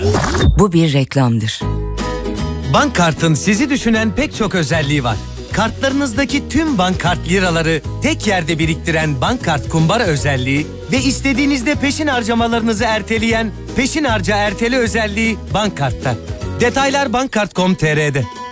Bu bir reklamdır. Bankkart'ın sizi düşünen pek çok özelliği var. Kartlarınızdaki tüm bankkart liraları tek yerde biriktiren Bankkart Kumbara özelliği ve istediğinizde peşin harcamalarınızı erteleyen peşin harca ertele özelliği Bankkart'ta. Detaylar bankkart.com.tr'de.